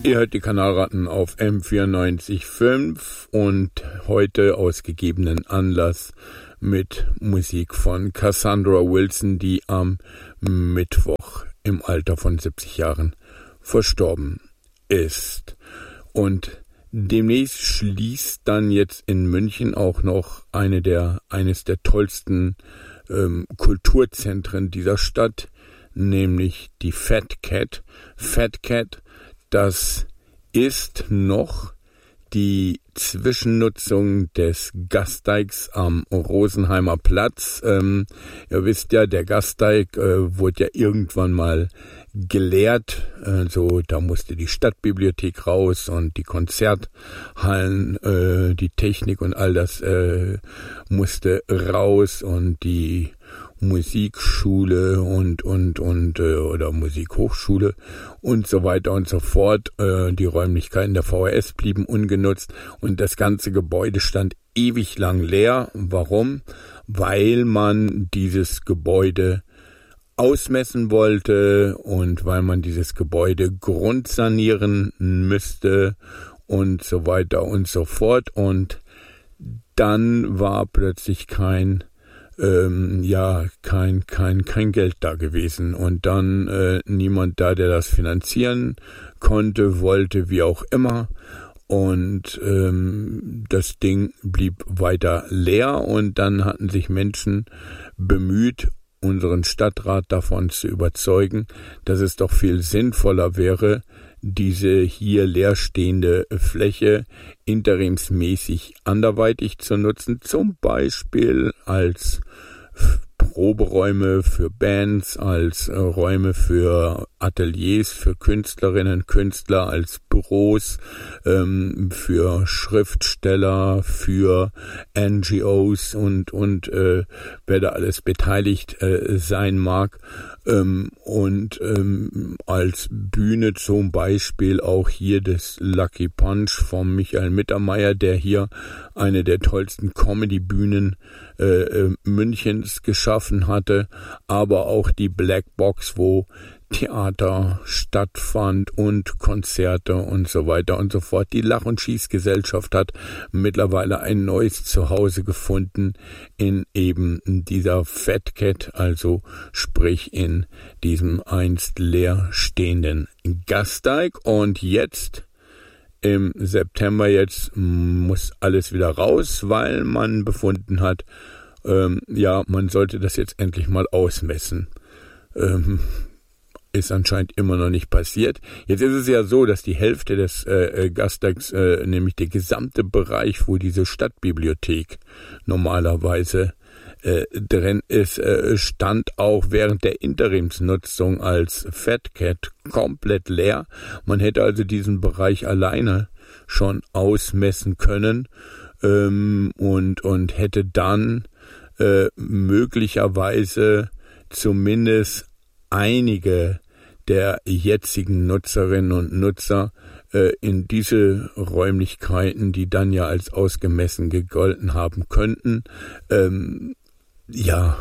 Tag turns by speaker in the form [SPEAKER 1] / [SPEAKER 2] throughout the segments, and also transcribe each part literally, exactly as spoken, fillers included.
[SPEAKER 1] Ihr hört die Kanalratten auf M vierundneunzig Komma fünf und heute aus gegebenen Anlass mit Musik von Cassandra Wilson, die am Mittwoch im Alter von siebzig Jahren verstorben ist. Und demnächst schließt dann jetzt in München auch noch eine der, eines der tollsten ähm, Kulturzentren dieser Stadt, nämlich die Fat Cat. Fat Cat, das ist noch die Zwischennutzung des Gasteigs am Rosenheimer Platz. Ähm, ihr wisst ja, der Gasteig äh, wurde ja irgendwann mal geleert. Also da musste die Stadtbibliothek raus und die Konzerthallen, äh, die Technik und all das äh, musste raus und die Musikschule und und und äh, oder Musikhochschule und so weiter und so fort. Äh, die Räumlichkeiten der V H S blieben ungenutzt und das ganze Gebäude stand ewig lang leer. Warum? Weil man dieses Gebäude ausmessen wollte und weil man dieses Gebäude grundsanieren müsste und so weiter und so fort. Und dann war plötzlich kein Ähm, ja, kein, kein, kein Geld da gewesen und dann äh, niemand da, der das finanzieren konnte, wollte, wie auch immer. Und ähm, das Ding blieb weiter leer und dann hatten sich Menschen bemüht, unseren Stadtrat davon zu überzeugen, dass es doch viel sinnvoller wäre, diese hier leerstehende Fläche interimsmäßig anderweitig zu nutzen, zum Beispiel als Proberäume für Bands, als äh, Räume für Ateliers, für Künstlerinnen, Künstler, als Büros, ähm, für Schriftsteller, für N G Os und und äh, wer da alles beteiligt äh, sein mag. Ähm, und ähm, als Bühne zum Beispiel auch hier des Lucky Punch von Michael Mittermeier, der hier eine der tollsten Comedy-Bühnen äh, äh, Münchens geschaffen hatte, aber auch die Black Box, wo Theater stattfand und Konzerte und so weiter und so fort. Die Lach- und Schießgesellschaft hat mittlerweile ein neues Zuhause gefunden in eben dieser Fat Cat, also sprich in diesem einst leer stehenden Gasteig. Und jetzt im September jetzt muss alles wieder raus, weil man befunden hat, ähm, ja, man sollte das jetzt endlich mal ausmessen. Ähm, ist anscheinend immer noch nicht passiert. Jetzt ist es ja so, dass die Hälfte des äh, Gasteigs, äh, nämlich der gesamte Bereich, wo diese Stadtbibliothek normalerweise äh, drin ist, äh, stand auch während der Interimsnutzung als Fat Cat komplett leer. Man hätte also diesen Bereich alleine schon ausmessen können ähm, und, und hätte dann äh, möglicherweise zumindest einige der jetzigen Nutzerinnen und Nutzer äh, in diese Räumlichkeiten, die dann ja als ausgemessen gegolten haben könnten, ähm, ja,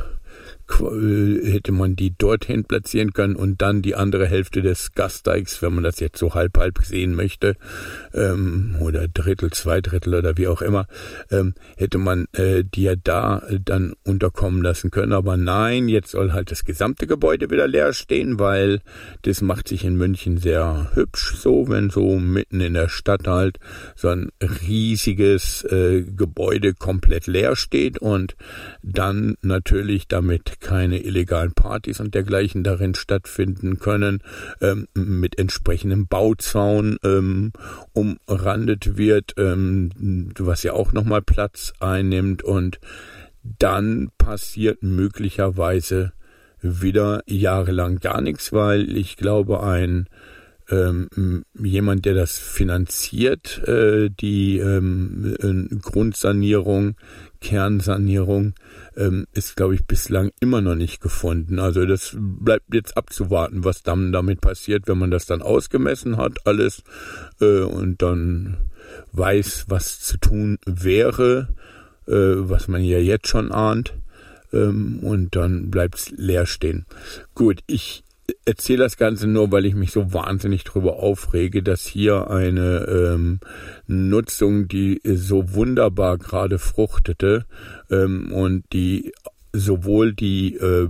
[SPEAKER 1] hätte man die dorthin platzieren können und dann die andere Hälfte des Gasteigs, wenn man das jetzt so halb-halb sehen möchte, ähm, oder Drittel, Zweidrittel oder wie auch immer, ähm, hätte man äh, die ja da dann unterkommen lassen können. Aber nein, jetzt soll halt das gesamte Gebäude wieder leer stehen, weil das macht sich in München sehr hübsch so, wenn so mitten in der Stadt halt so ein riesiges äh, Gebäude komplett leer steht und dann natürlich damit keine illegalen Partys und dergleichen darin stattfinden können, ähm, mit entsprechendem Bauzaun ähm, umrandet wird, ähm, was ja auch nochmal Platz einnimmt und dann passiert möglicherweise wieder jahrelang gar nichts, weil ich glaube, ein ähm, jemand, der das finanziert, äh, die ähm, äh, Grundsanierung, Kernsanierung, ähm, ist, glaube ich, bislang immer noch nicht gefunden. Also das bleibt jetzt abzuwarten, was dann damit passiert, wenn man das dann ausgemessen hat, alles, äh, und dann weiß, was zu tun wäre, äh, was man ja jetzt schon ahnt, ähm, und dann bleibt es leer stehen. Gut, ich erzähle das Ganze nur, weil ich mich so wahnsinnig drüber aufrege, dass hier eine ähm, Nutzung, die so wunderbar gerade fruchtete ähm, und die sowohl die äh,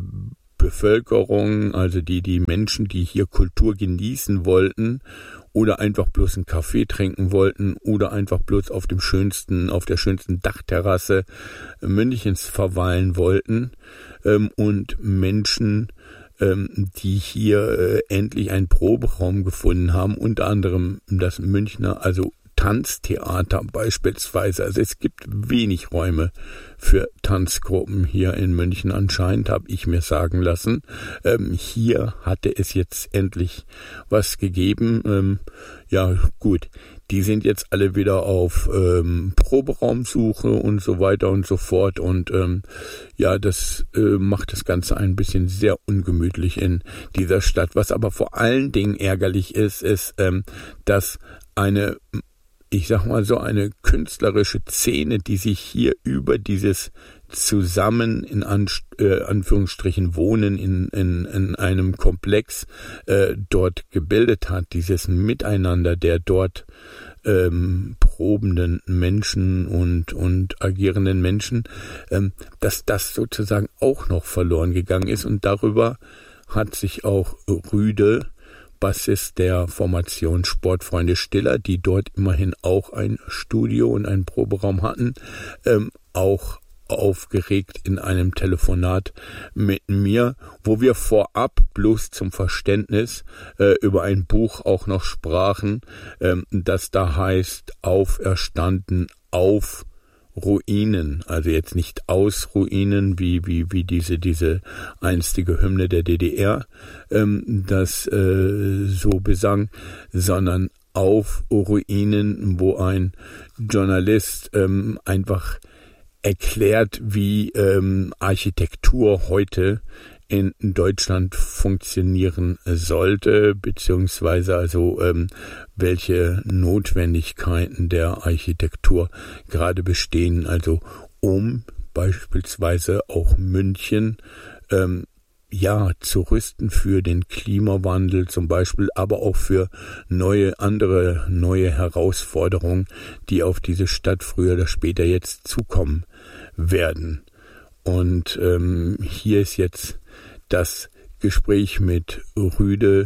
[SPEAKER 1] Bevölkerung, also die die Menschen, die hier Kultur genießen wollten oder einfach bloß einen Kaffee trinken wollten oder einfach bloß auf dem schönsten, auf der schönsten Dachterrasse Münchens verweilen wollten ähm, und Menschen, ähm, die hier äh, endlich einen Proberaum gefunden haben, unter anderem das Münchner, also Tanztheater beispielsweise. Also es gibt wenig Räume für Tanzgruppen hier in München anscheinend, habe ich mir sagen lassen. Ähm, hier hatte es jetzt endlich was gegeben. Ähm, ja gut, die sind jetzt alle wieder auf ähm, Proberaumsuche und so weiter und so fort. Und ähm, ja, das äh, macht das Ganze ein bisschen sehr ungemütlich in dieser Stadt. Was aber vor allen Dingen ärgerlich ist, ist, ähm, dass eine ich sag mal so eine künstlerische Szene, die sich hier über dieses zusammen in An, äh, Anführungsstrichen Wohnen in, in, in einem Komplex äh, dort gebildet hat, dieses Miteinander der dort ähm, probenden Menschen und, und agierenden Menschen, ähm, dass das sozusagen auch noch verloren gegangen ist und darüber hat sich auch Rüde, Bassist der Formation Sportfreunde Stiller, die dort immerhin auch ein Studio und einen Proberaum hatten, ähm, auch aufgeregt in einem Telefonat mit mir, wo wir vorab bloß zum Verständnis äh, über ein Buch auch noch sprachen, ähm, das da heißt Auferstanden auf Ruinen, also jetzt nicht aus Ruinen, wie wie wie diese diese einstige Hymne der D D R, ähm, das äh, so besang, sondern auf Ruinen, wo ein Journalist ähm, einfach erklärt, wie ähm, Architektur heute in Deutschland funktionieren sollte, beziehungsweise also ähm, welche Notwendigkeiten der Architektur gerade bestehen, also um beispielsweise auch München ähm, ja zu rüsten für den Klimawandel zum Beispiel, aber auch für neue andere neue Herausforderungen, die auf diese Stadt früher oder später jetzt zukommen werden. Und ähm, hier ist jetzt das Gespräch mit Rüde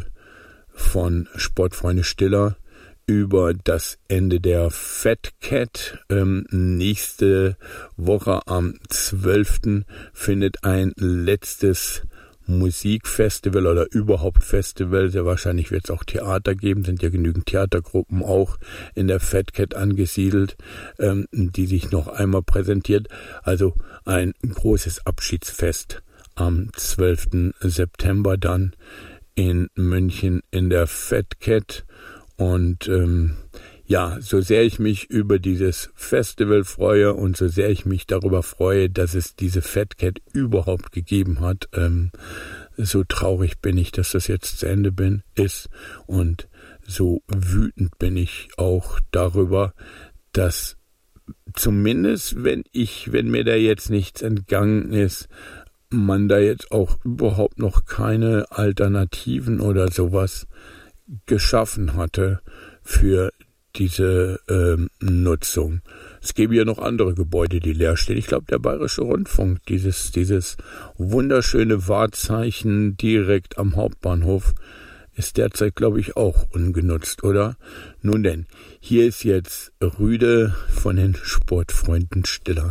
[SPEAKER 1] von Sportfreunde Stiller über das Ende der Fat Cat. Ähm, nächste Woche am zwölften findet ein letztes Musikfestival oder überhaupt Festival, sehr wahrscheinlich wird es auch Theater geben, sind ja genügend Theatergruppen auch in der Fat Cat angesiedelt, ähm, die sich noch einmal präsentiert. Also ein großes Abschiedsfest am zwölften September dann in München in der Fat Cat. Und ähm, ja, so sehr ich mich über dieses Festival freue und so sehr ich mich darüber freue, dass es diese Fat Cat überhaupt gegeben hat, ähm, so traurig bin ich, dass das jetzt zu Ende bin, ist. Und so wütend bin ich auch darüber, dass zumindest, wenn ich, wenn mir da jetzt nichts entgangen ist, man da jetzt auch überhaupt noch keine Alternativen oder sowas geschaffen hatte für diese ähm, Nutzung. Es gäbe ja noch andere Gebäude, die leer stehen. Ich glaube, der Bayerische Rundfunk, dieses, dieses wunderschöne Wahrzeichen direkt am Hauptbahnhof, ist derzeit, glaube ich, auch ungenutzt, oder? Nun denn, hier ist jetzt Rüde von den Sportfreunden Stiller.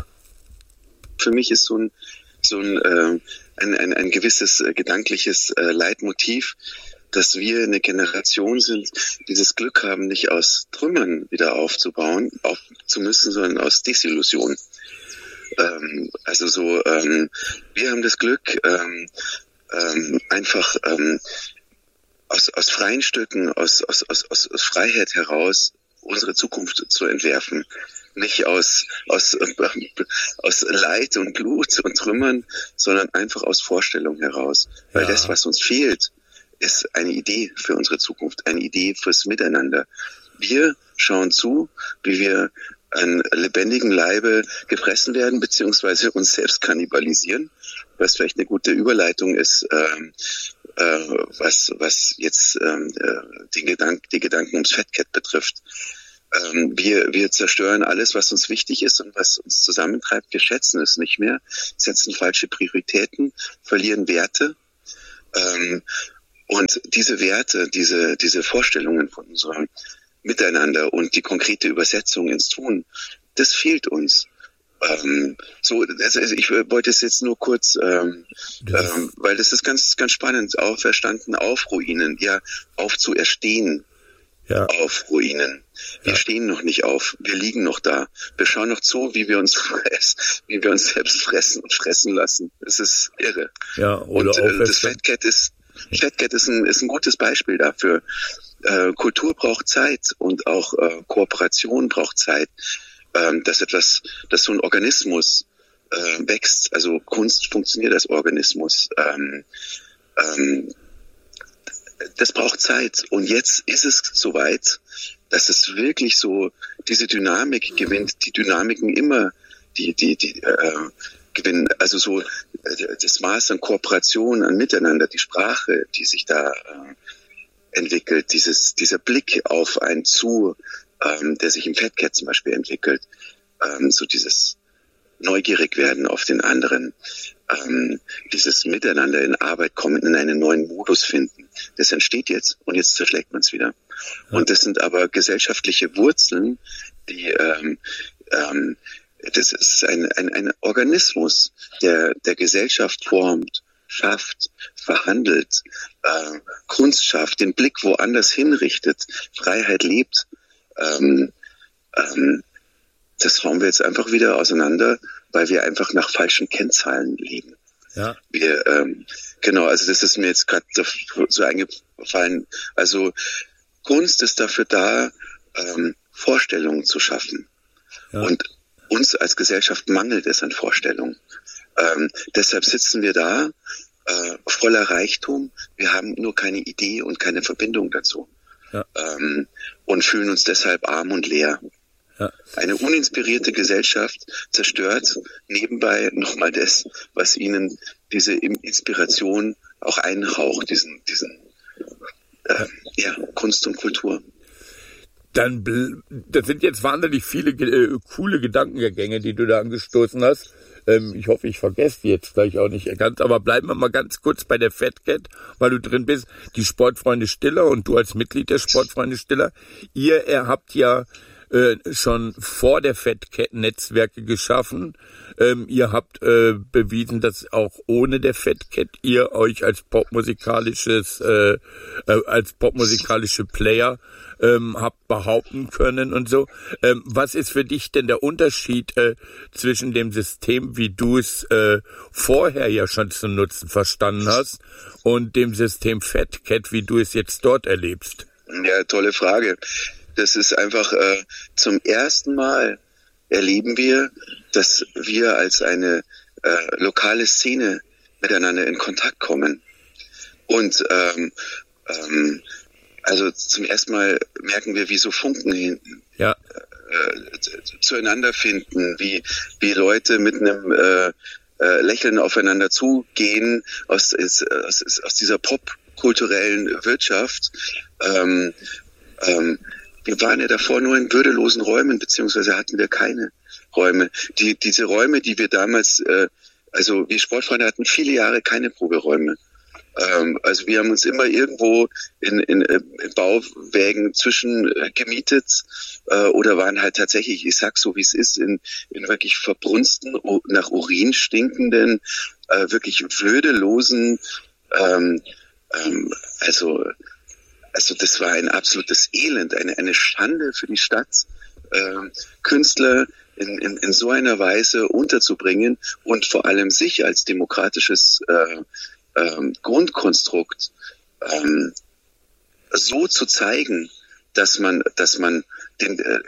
[SPEAKER 2] Für mich ist so ein so ein, äh, ein, ein, ein gewisses äh, gedankliches äh, Leitmotiv, dass wir eine Generation sind, die das Glück haben, nicht aus Trümmern wieder aufzubauen, auf zu müssen, sondern aus Desillusion. Ähm, also so, ähm, wir haben das Glück, ähm, ähm, einfach ähm, aus, aus freien Stücken, aus, aus, aus, aus Freiheit heraus unsere Zukunft zu entwerfen. Nicht aus, aus, äh, aus Leid und Blut und Trümmern, sondern einfach aus Vorstellung heraus. Weil ja. Das, was uns fehlt, ist eine Idee für unsere Zukunft, eine Idee fürs Miteinander. Wir schauen zu, wie wir an lebendigem Leibe gefressen werden, beziehungsweise uns selbst kannibalisieren, was vielleicht eine gute Überleitung ist, ähm, äh, was, was jetzt ähm, die, Gedank die Gedanken ums Fat Cat betrifft. Ähm, wir, wir zerstören alles, was uns wichtig ist und was uns zusammentreibt. Wir schätzen es nicht mehr, setzen falsche Prioritäten, verlieren Werte. Ähm, und diese Werte, diese, diese Vorstellungen von unserem Miteinander und die konkrete Übersetzung ins Tun, das fehlt uns. Ähm, so, also ich wollte es jetzt nur kurz, ähm, ähm, weil das ist ganz, ganz spannend. Auferstanden auf Ruinen, ja, aufzuerstehen. Ja. Auf Ruinen. Wir ja. stehen noch nicht auf. Wir liegen noch da. Wir schauen noch zu, wie wir uns fressen, wie wir uns selbst fressen und fressen lassen. Es ist irre. Ja, oder und äh, das Fat Cat ist, Fat Cat ist ein, ist ein gutes Beispiel dafür. Äh, Kultur braucht Zeit und auch äh, Kooperation braucht Zeit. Ähm, dass etwas, dass so ein Organismus äh, wächst. Also Kunst funktioniert als Organismus. Ähm, ähm, Das braucht Zeit. Und jetzt ist es soweit, dass es wirklich so diese Dynamik gewinnt, die Dynamiken immer, die, die, die äh, gewinnen. Also so äh, das Maß an Kooperation, an Miteinander, die Sprache, die sich da äh, entwickelt, dieses, dieser Blick auf ein Zu, ähm, der sich im Fat Cat zum Beispiel entwickelt, ähm, so dieses neugierig werden auf den anderen, ähm, dieses Miteinander in Arbeit kommen, in einen neuen Modus finden. Das entsteht jetzt und jetzt zerschlägt man es wieder. Ja. Und das sind aber gesellschaftliche Wurzeln, die ähm, ähm, das ist ein, ein, ein Organismus, der der Gesellschaft formt, schafft, verhandelt, äh, Kunst schafft, den Blick woanders hinrichtet, Freiheit lebt. Ähm, ähm, das hauen wir jetzt einfach wieder auseinander, weil wir einfach nach falschen Kennzahlen leben. Ja. Wir, ähm, genau, also das ist mir jetzt gerade so eingefallen. Also Kunst ist dafür da, ähm, Vorstellungen zu schaffen. Ja. Und uns als Gesellschaft mangelt es an Vorstellungen. Ähm, deshalb sitzen wir da äh, voller Reichtum. Wir haben nur keine Idee und keine Verbindung dazu. Ja. Ähm, und fühlen uns deshalb arm und leer. Ja. Eine uninspirierte Gesellschaft zerstört nebenbei nochmal das, was ihnen diese Inspiration auch einhaucht, diesen, diesen äh, ja, Kunst und Kultur.
[SPEAKER 1] Dann, das sind jetzt wahnsinnig viele äh, coole Gedankengänge, die du da angestoßen hast. Ähm, ich hoffe, ich vergesse die jetzt gleich auch nicht ganz, aber bleiben wir mal ganz kurz bei der Fat Cat, weil du drin bist. Die Sportfreunde Stiller und du als Mitglied der Sportfreunde Stiller, ihr, ihr habt ja äh, schon vor der Fat Cat Netzwerke geschaffen. Ähm, ihr habt äh, bewiesen, dass auch ohne der Fat Cat ihr euch als popmusikalisches, äh, äh, als popmusikalische Player ähm, habt behaupten können und so. Ähm, was ist für dich denn der Unterschied äh, zwischen dem System, wie du es äh, vorher ja schon zu nutzen verstanden hast, und dem System Fat Cat, wie du es jetzt dort erlebst?
[SPEAKER 2] Ja, tolle Frage. Das ist einfach äh, zum ersten Mal erleben wir, dass wir als eine äh, lokale Szene miteinander in Kontakt kommen. Und ähm, ähm, also zum ersten Mal merken wir, wie so Funken hinten ja. äh, zueinander finden, wie wie Leute mit einem äh, äh, Lächeln aufeinander zugehen aus, aus, aus dieser popkulturellen Wirtschaft. Ähm, ähm, wir waren ja davor nur in würdelosen Räumen, beziehungsweise hatten wir keine Räume. Die, diese Räume, die wir damals, äh, also wir Sportfreunde hatten viele Jahre keine Proberäume. Ähm, also wir haben uns immer irgendwo in, in, in Bauwägen zwischen äh, gemietet äh, oder waren halt tatsächlich, ich sag so wie es ist, in, in wirklich verbrunsten, nach Urin stinkenden, äh, wirklich würdelosen, ähm, ähm, also Also das war ein absolutes Elend, eine, eine Schande für die Stadt, äh, Künstler in, in, in so einer Weise unterzubringen und vor allem sich als demokratisches äh, äh, Grundkonstrukt ähm, so zu zeigen, dass man, dass man den äh,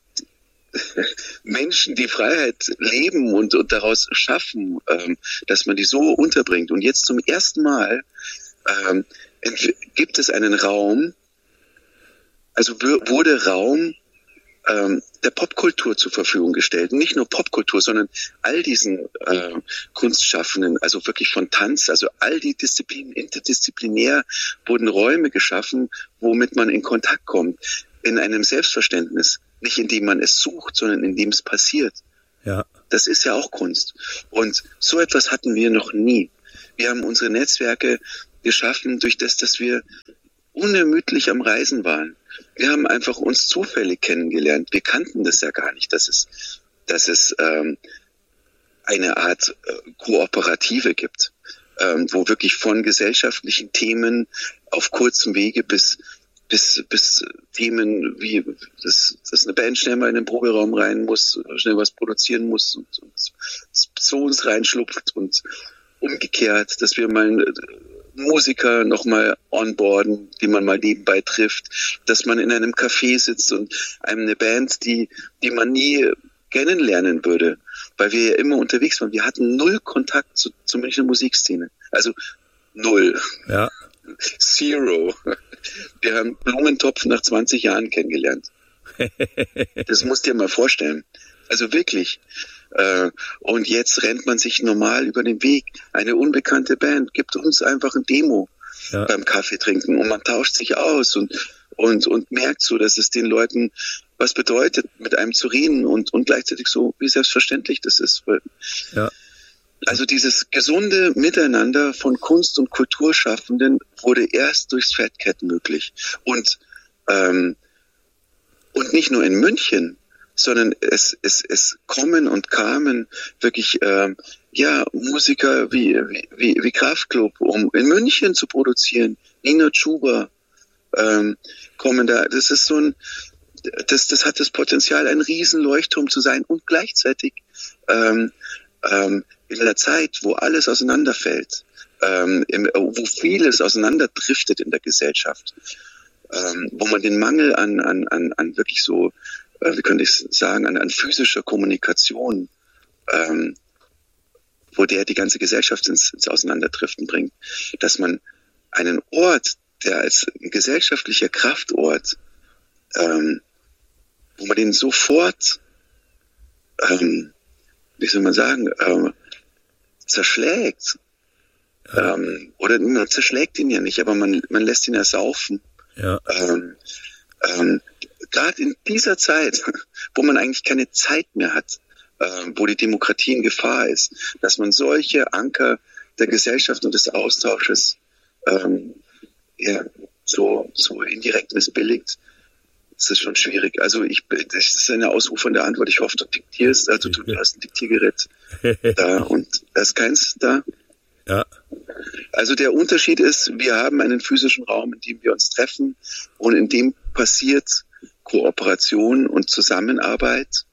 [SPEAKER 2] Menschen die Freiheit leben und, und daraus schaffen, ähm, dass man die so unterbringt. Und jetzt zum ersten Mal ähm, gibt es einen Raum, also wurde Raum ähm, der Popkultur zur Verfügung gestellt. Nicht nur Popkultur, sondern all diesen äh, Kunstschaffenden, also wirklich von Tanz, also all die Disziplinen, interdisziplinär wurden Räume geschaffen, womit man in Kontakt kommt, in einem Selbstverständnis, nicht indem man es sucht, sondern indem es passiert.
[SPEAKER 1] Ja.
[SPEAKER 2] Das ist ja auch Kunst. Und so etwas hatten wir noch nie. Wir haben unsere Netzwerke geschaffen durch das, dass wir unermüdlich am Reisen waren. Wir haben einfach uns zufällig kennengelernt. Wir kannten das ja gar nicht, dass es, dass es ähm, eine Art äh, Kooperative gibt, ähm, wo wirklich von gesellschaftlichen Themen auf kurzem Wege bis bis bis Themen wie, dass, dass eine Band schnell mal in den Proberaum rein muss, schnell was produzieren muss und, und zu uns reinschlupft und umgekehrt, dass wir mal einen Musiker nochmal onboarden, die man mal nebenbei trifft, dass man in einem Café sitzt und einem eine Band, die die man nie kennenlernen würde, weil wir ja immer unterwegs waren. Wir hatten null Kontakt zu, zur Münchner Musikszene. Also null.
[SPEAKER 1] Ja.
[SPEAKER 2] Zero. Wir haben Blumentopf nach zwanzig Jahren kennengelernt. Das musst du dir mal vorstellen. Also wirklich. Und jetzt rennt man sich normal über den Weg. Eine unbekannte Band gibt uns einfach ein Demo ja. beim Kaffee trinken und man tauscht sich aus und, und, und merkt so, dass es den Leuten was bedeutet, mit einem zu reden und, und gleichzeitig so, wie selbstverständlich das ist.
[SPEAKER 1] Ja.
[SPEAKER 2] Also dieses gesunde Miteinander von Kunst- und Kulturschaffenden wurde erst durchs Fat Cat möglich. Und, ähm, und nicht nur in München, sondern es, es, es kommen und kamen wirklich ähm, ja Musiker wie, wie, wie Kraftklub, um in München zu produzieren. Nina Chuba ähm, kommen da. Das ist so ein, das, das hat das Potenzial, ein Riesenleuchtturm zu sein und gleichzeitig ähm, ähm, in einer Zeit, wo alles auseinanderfällt, ähm, im, wo vieles auseinanderdriftet in der Gesellschaft, ähm, wo man den Mangel an, an, an, an wirklich so, äh, wie könnte ich sagen, an, an physischer Kommunikation, ähm, wo der die ganze Gesellschaft ins, ins Auseinanderdriften bringt, dass man einen Ort, der als ein gesellschaftlicher Kraftort, ähm, wo man den sofort, ähm, wie soll man sagen, ähm, zerschlägt. Ja. Ähm, oder man zerschlägt ihn ja nicht, aber man, man lässt ihn ersaufen.
[SPEAKER 1] Ja.
[SPEAKER 2] Ähm, ähm, Gerade in dieser Zeit, wo man eigentlich keine Zeit mehr hat, ähm, wo die Demokratie in Gefahr ist, dass man solche Anker der Gesellschaft und des Austausches ähm, ja, so, so indirekt missbilligt, das ist schon schwierig. Also ich, das ist eine ausufernde Antwort. Ich hoffe, du diktierst, also du, du hast ein Diktiergerät da und da ist keins da.
[SPEAKER 1] Ja.
[SPEAKER 2] Also der Unterschied ist, wir haben einen physischen Raum, in dem wir uns treffen und in dem passiert Kooperation und Zusammenarbeit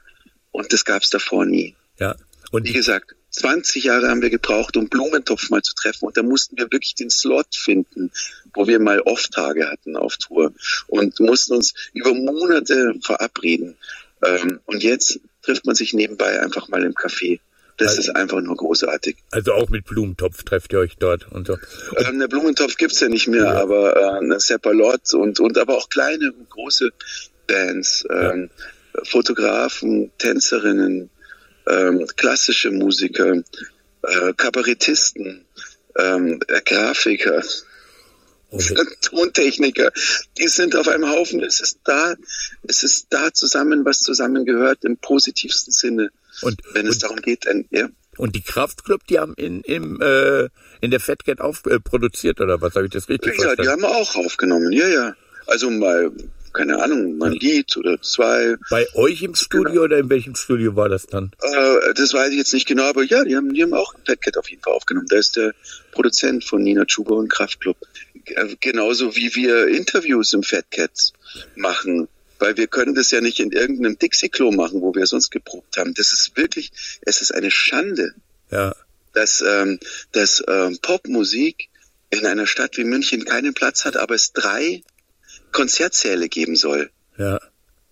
[SPEAKER 2] und das gab es davor nie.
[SPEAKER 1] Ja. Und
[SPEAKER 2] wie gesagt, zwanzig Jahre haben wir gebraucht, um Blumentopf mal zu treffen und da mussten wir wirklich den Slot finden, wo wir mal Off-Tage hatten auf Tour und mussten uns über Monate verabreden. Ähm, und jetzt trifft man sich nebenbei einfach mal im Café. Das also, ist einfach nur großartig.
[SPEAKER 1] Also auch mit Blumentopf trefft ihr euch dort und so. Und
[SPEAKER 2] ähm, der Blumentopf gibt's ja nicht mehr, ja. aber äh, eine Seppalot und, und aber auch kleine und große Bands, ähm, ja. Fotografen, Tänzerinnen, ähm, klassische Musiker, äh, Kabarettisten, ähm, Grafiker, okay. Tontechniker, die sind auf einem Haufen. Es ist da, es ist da zusammen, was zusammengehört im positivsten Sinne.
[SPEAKER 1] Und,
[SPEAKER 2] wenn es
[SPEAKER 1] und,
[SPEAKER 2] darum geht, ein, ja.
[SPEAKER 1] Und die Kraftklub, die haben in, im, äh, in der Fat Cat auf, äh, produziert, oder was? Habe ich das richtig
[SPEAKER 2] ja,
[SPEAKER 1] verstanden?
[SPEAKER 2] Ja, die haben wir auch aufgenommen, ja, ja. Also mal, keine Ahnung, mal ein Lied oder zwei.
[SPEAKER 1] Bei euch im Studio genau. Oder in welchem Studio war das dann?
[SPEAKER 2] Äh, das weiß ich jetzt nicht genau, aber ja, die haben, die haben auch Fat Cat auf jeden Fall aufgenommen. Da ist der Produzent von Nina Chuba und Kraftklub. Genauso wie wir Interviews im Fat Cat machen. Weil wir können das ja nicht in irgendeinem Dixie-Klo machen, wo wir sonst geprobt haben. Das ist wirklich, es ist eine Schande,
[SPEAKER 1] ja.
[SPEAKER 2] dass, ähm, dass ähm, Popmusik in einer Stadt wie München keinen Platz hat, aber es drei Konzertsäle geben soll.
[SPEAKER 1] Ja.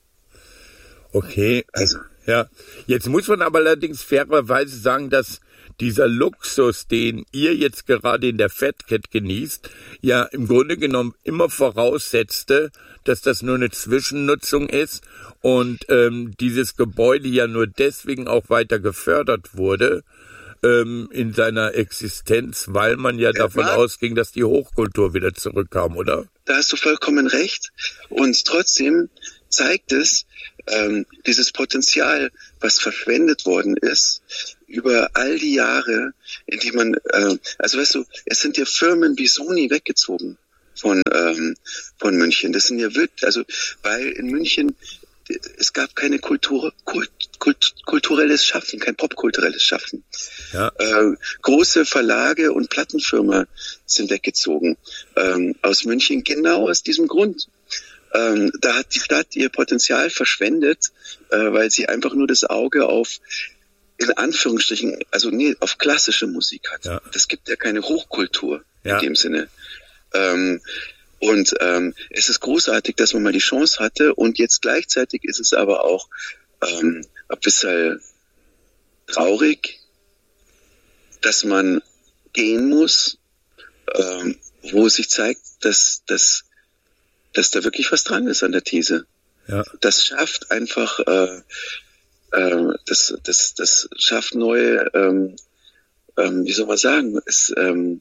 [SPEAKER 1] Okay. Also. Ja. Jetzt muss man aber allerdings fairerweise sagen, dass dieser Luxus, den ihr jetzt gerade in der Fat Cat genießt, ja im Grunde genommen immer voraussetzte, dass das nur eine Zwischennutzung ist und ähm, dieses Gebäude ja nur deswegen auch weiter gefördert wurde ähm, in seiner Existenz, weil man ja, ja davon Marc, ausging, dass die Hochkultur wieder zurückkam, oder?
[SPEAKER 2] Da hast du vollkommen recht. Und trotzdem zeigt es ähm, dieses Potenzial, was verschwendet worden ist über all die Jahre, in die man, äh, also weißt du, es sind ja Firmen wie Sony weggezogen von ähm, von München. Das sind ja wirklich, also weil in München es gab keine Kultur, Kult, Kult, kulturelles Schaffen, kein popkulturelles Schaffen. Ja. Äh, große Verlage und Plattenfirmen sind weggezogen ähm, aus München, genau aus diesem Grund. Ähm, da hat die Stadt ihr Potenzial verschwendet, äh, weil sie einfach nur das Auge auf, in Anführungsstrichen, also nee, auf klassische Musik hat. Ja. Das gibt ja keine Hochkultur ja. in dem Sinne. Ähm, und ähm, es ist großartig, dass man mal die Chance hatte, und jetzt gleichzeitig ist es aber auch ähm, ein bisschen traurig, dass man gehen muss, ähm, wo sich zeigt, dass, dass, dass da wirklich was dran ist an der These. Ja. Das schafft einfach, äh, äh, das, das, das schafft neue, ähm, ähm, wie soll man sagen, es, ähm,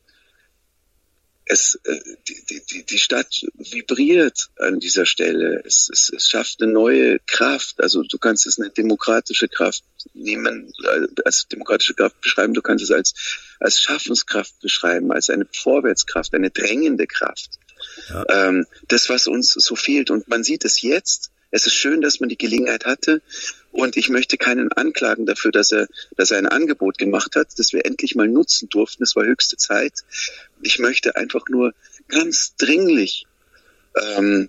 [SPEAKER 2] Es, die, die, die Stadt vibriert an dieser Stelle. Es, es, es schafft eine neue Kraft. Also du kannst es eine demokratische Kraft nehmen, als demokratische Kraft beschreiben. Du kannst es als, als Schaffenskraft beschreiben, als eine Vorwärtskraft, eine drängende Kraft. Ja. Ähm, das, was uns so fehlt. Und man sieht es jetzt. Es ist schön, dass man die Gelegenheit hatte. Und ich möchte keinen anklagen dafür, dass er, dass er ein Angebot gemacht hat, das wir endlich mal nutzen durften. Es war höchste Zeit. Ich möchte einfach nur ganz dringlich ähm,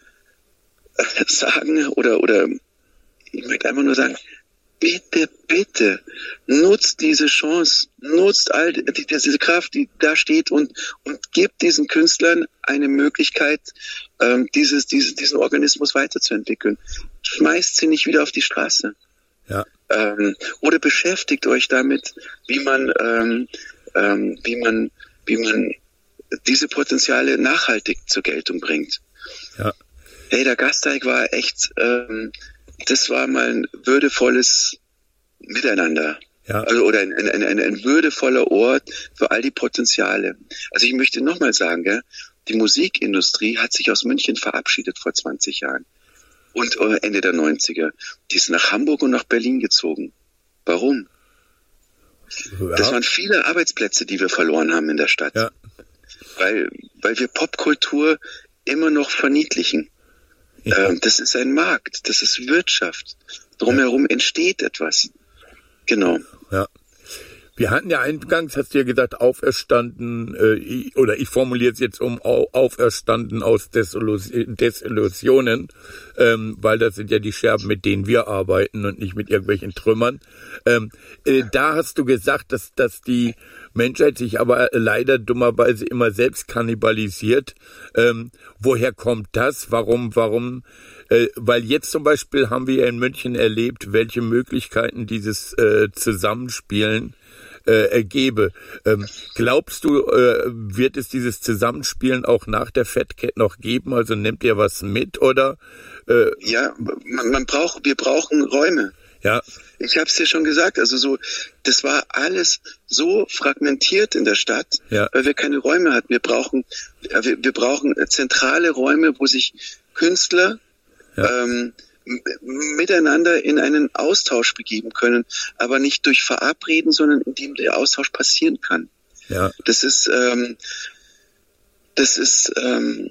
[SPEAKER 2] sagen oder oder ich möchte einfach nur sagen, bitte, bitte, nutzt diese Chance, nutzt all die, diese Kraft, die da steht, und und gebt diesen Künstlern eine Möglichkeit, ähm, dieses, dieses, diesen Organismus weiterzuentwickeln. Schmeißt sie nicht wieder auf die Straße. Ja. Ähm, oder beschäftigt euch damit, wie man, ähm, ähm, wie man, wie man diese Potenziale nachhaltig zur Geltung bringt. Ja. Hey, der Gasteig war echt, ähm, das war mal ein würdevolles Miteinander. Ja. Also, oder ein, ein, ein, ein würdevoller Ort für all die Potenziale. Also ich möchte nochmal sagen, gell, die Musikindustrie hat sich aus München verabschiedet vor zwanzig Jahren. Und Ende der neunziger. Die ist nach Hamburg und nach Berlin gezogen. Warum? Ja. Das waren viele Arbeitsplätze, die wir verloren haben in der Stadt. Ja. Weil, weil wir Popkultur immer noch verniedlichen. Ja. Ähm, das ist ein Markt, das ist Wirtschaft. Drumherum ja. entsteht etwas. Genau.
[SPEAKER 1] Ja. Wir hatten ja eingangs, hast du ja gesagt, auferstanden, äh, oder ich formuliere es jetzt um, auferstanden aus Desillusionen, ähm, weil das sind ja die Scherben, mit denen wir arbeiten und nicht mit irgendwelchen Trümmern. Ähm, äh, da hast du gesagt, dass, dass die Menschheit sich aber leider dummerweise immer selbst kannibalisiert. Ähm, woher kommt das? Warum, warum? Äh, weil jetzt zum Beispiel haben wir ja in München erlebt, welche Möglichkeiten dieses äh, Zusammenspielen Äh, ergebe. Ähm, glaubst du, äh, wird es dieses Zusammenspielen auch nach der Fat Cat noch geben? Also nehmt ihr was mit, oder? Äh,
[SPEAKER 2] ja, man, man braucht, wir brauchen Räume. Ja. Ich habe es dir schon gesagt, also so, das war alles so fragmentiert in der Stadt, ja. weil wir keine Räume hatten. Wir brauchen, wir, wir brauchen zentrale Räume, wo sich Künstler ja. ähm, miteinander in einen Austausch begeben können, aber nicht durch Verabreden, sondern indem der Austausch passieren kann. Ja. Das ist, ähm, das ist, ähm,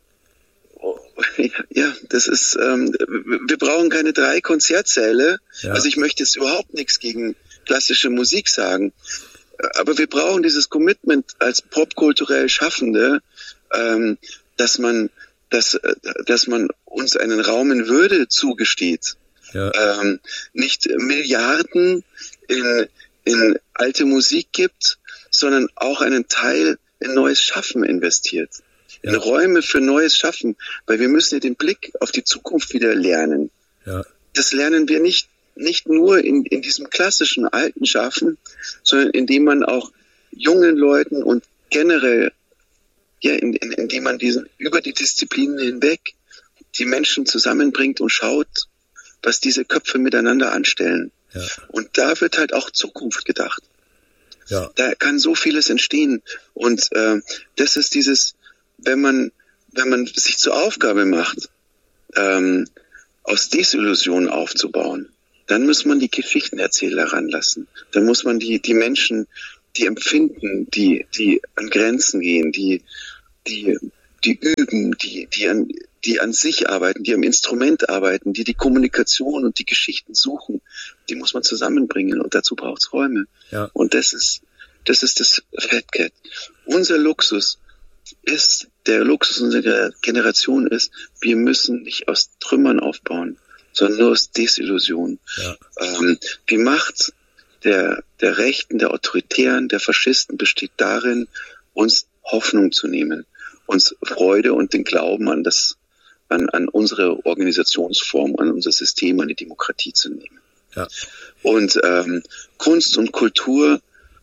[SPEAKER 2] ja, das ist, ähm, wir brauchen keine drei Konzertsäle. Ja. Also ich möchte jetzt überhaupt nichts gegen klassische Musik sagen, aber wir brauchen dieses Commitment als popkulturell Schaffende, ähm, dass man dass, dass man uns einen Raum in Würde zugesteht. Ja. Ähm, nicht Milliarden in, in alte Musik gibt, sondern auch einen Teil in neues Schaffen investiert. Ja. In Räume für neues Schaffen. Weil wir müssen ja den Blick auf die Zukunft wieder lernen. Ja. Das lernen wir nicht nicht nur in, in diesem klassischen Alten schaffen, sondern indem man auch jungen Leuten und generell, ja, in, in, indem man diesen über die Disziplinen hinweg die Menschen zusammenbringt und schaut, was diese Köpfe miteinander anstellen. Ja. Und da wird halt auch Zukunft gedacht. Ja. Da kann so vieles entstehen. Und äh, das ist dieses, wenn man, wenn man sich zur Aufgabe macht, ähm, aus Desillusionen aufzubauen, dann muss man die Geschichtenerzähler ranlassen. Dann muss man die, die Menschen, die empfinden, die, die an Grenzen gehen, die, die, die üben, die, die an, die an sich arbeiten, die am Instrument arbeiten, die die Kommunikation und die Geschichten suchen, die muss man zusammenbringen und dazu braucht es Räume. Ja. Und das ist, das ist das Fat Cat. Unser Luxus ist, der Luxus unserer Generation ist, wir müssen nicht aus Trümmern aufbauen, sondern nur aus Desillusion. Ja. Ähm, die Macht der, der Rechten, der Autoritären, der Faschisten besteht darin, uns Hoffnung zu nehmen, uns Freude und den Glauben an das, an, an unsere Organisationsform, an unser System, an die Demokratie zu nehmen. Ja. Und ähm, Kunst und Kultur,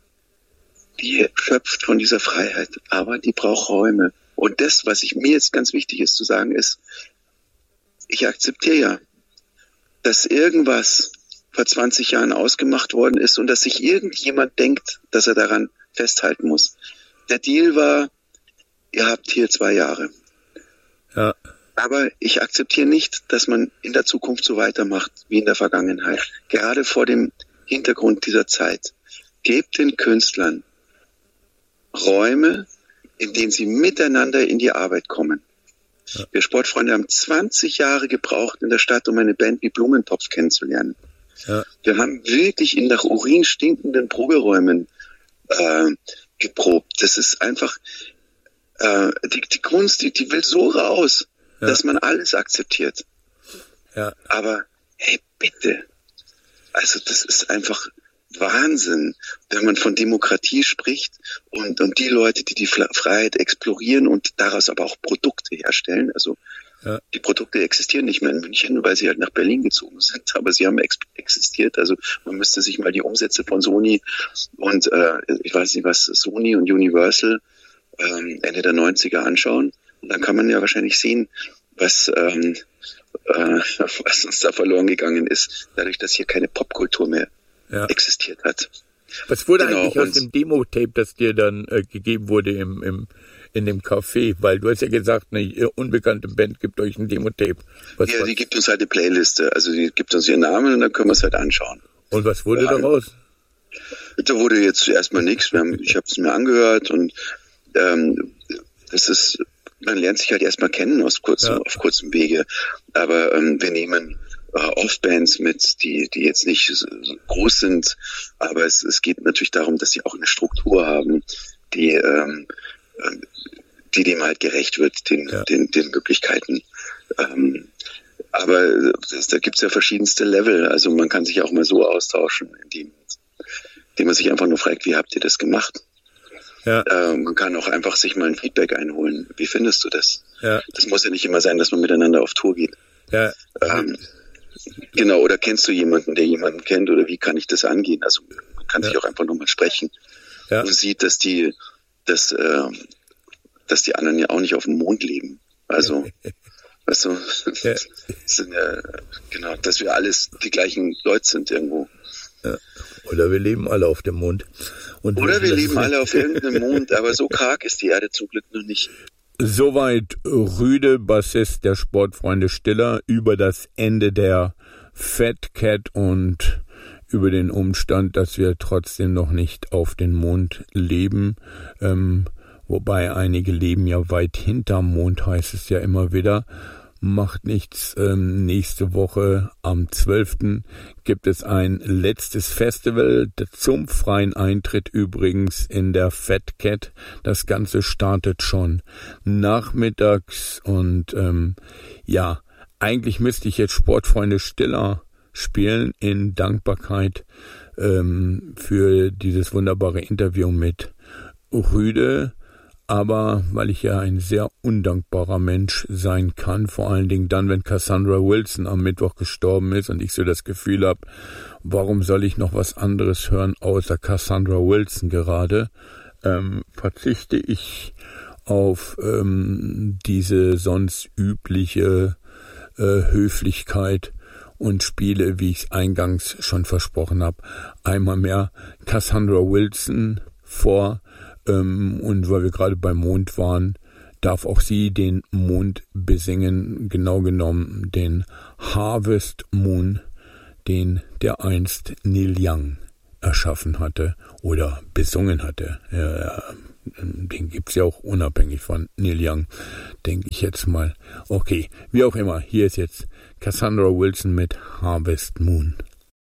[SPEAKER 2] die schöpft von dieser Freiheit, aber die braucht Räume. Und das, was ich mir jetzt ganz wichtig ist zu sagen, ist, ich akzeptiere ja, dass irgendwas vor zwanzig Jahren ausgemacht worden ist und dass sich irgendjemand denkt, dass er daran festhalten muss. Der Deal war, ihr habt hier zwei Jahre. Ja. Aber ich akzeptiere nicht, dass man in der Zukunft so weitermacht wie in der Vergangenheit. Gerade vor dem Hintergrund dieser Zeit. Gebt den Künstlern Räume, in denen sie miteinander in die Arbeit kommen. Ja. Wir Sportfreunde haben zwanzig Jahre gebraucht in der Stadt, um eine Band wie Blumentopf kennenzulernen. Ja. Wir haben wirklich in nach Urin stinkenden Proberäumen äh, geprobt. Das ist einfach, äh, die, die Kunst, die, die will so raus, ja, dass man alles akzeptiert. Ja. Aber hey, bitte, also das ist einfach Wahnsinn, wenn man von Demokratie spricht und, und die Leute, die die Freiheit explorieren und daraus aber auch Produkte herstellen. Also ja, die Produkte existieren nicht mehr in München, weil sie halt nach Berlin gezogen sind, aber sie haben ex- existiert. Also man müsste sich mal die Umsätze von Sony und äh, ich weiß nicht was, Sony und Universal ähm, Ende der neunziger anschauen. Und dann kann man ja wahrscheinlich sehen, was, ähm, äh, was uns da verloren gegangen ist, dadurch, dass hier keine Popkultur mehr ja existiert hat.
[SPEAKER 1] Was wurde
[SPEAKER 2] genau,
[SPEAKER 1] eigentlich aus dem Demo-Tape, das dir dann äh, gegeben wurde im, im, in dem Café? Weil du hast ja gesagt, eine unbekannte Band gibt euch ein Demo-Tape. Was,
[SPEAKER 2] ja,
[SPEAKER 1] was?
[SPEAKER 2] Die gibt uns halt eine Playliste. Also die gibt uns ihren Namen und dann können wir es halt anschauen.
[SPEAKER 1] Und was wurde ja daraus?
[SPEAKER 2] Da wurde jetzt erstmal nichts. Wir haben, ich habe es mir angehört und ähm, das ist, man lernt sich halt erstmal kennen aus kurzem, ja. auf kurzem Wege. Aber ähm, wir nehmen Off-Bands mit, die die jetzt nicht so groß sind, aber es, es geht natürlich darum, dass sie auch eine Struktur haben, die ähm, die dem halt gerecht wird, den ja. den, den Möglichkeiten. Ähm, aber das, da gibt's ja verschiedenste Level, also man kann sich auch mal so austauschen, indem, indem man sich einfach nur fragt, wie habt ihr das gemacht? Ja. Äh, man kann auch einfach sich mal ein Feedback einholen. Wie findest du das? Ja. Das muss ja nicht immer sein, dass man miteinander auf Tour geht. Ja. Ähm, Genau, oder kennst du jemanden, der jemanden kennt, oder wie kann ich das angehen? Also man kann ja. sich auch einfach nur mal sprechen. Ja. Und sieht, dass die, dass, äh, dass die anderen ja auch nicht auf dem Mond leben. Also, weißt du, ja. sind ja, genau, dass wir alles die gleichen Leute sind irgendwo.
[SPEAKER 1] Ja. Oder wir leben alle auf dem Mond.
[SPEAKER 2] Und oder wir leben alle auf irgendeinem Mond, aber so karg ist die Erde zum Glück noch nicht.
[SPEAKER 1] Soweit Rüde, Bassist der Sportfreunde Stiller, über das Ende der Fat Cat und über den Umstand, dass wir trotzdem noch nicht auf den Mond leben. Ähm, wobei einige leben ja weit hinterm Mond, heißt es ja immer wieder. Macht nichts. Ähm, nächste Woche am zwölften gibt es ein letztes Festival zum freien Eintritt übrigens in der Fat Cat. Das Ganze startet schon nachmittags und ähm, ja, eigentlich müsste ich jetzt Sportfreunde Stiller spielen in Dankbarkeit ähm, für dieses wunderbare Interview mit Rüde. Aber weil ich ja ein sehr undankbarer Mensch sein kann, vor allen Dingen dann, wenn Cassandra Wilson am Mittwoch gestorben ist und ich so das Gefühl habe, warum soll ich noch was anderes hören außer Cassandra Wilson gerade, ähm, verzichte ich auf ähm, diese sonst übliche äh, Höflichkeit und spiele, wie ich es eingangs schon versprochen habe, einmal mehr Cassandra Wilson vor. Ähm, und weil wir gerade beim Mond waren, darf auch sie den Mond besingen, genau genommen den Harvest Moon, den der einst Neil Young erschaffen hatte oder besungen hatte. Ja, den gibt's ja auch unabhängig von Neil Young, denke ich jetzt mal. Okay, wie auch immer, hier ist jetzt Cassandra Wilson mit Harvest Moon.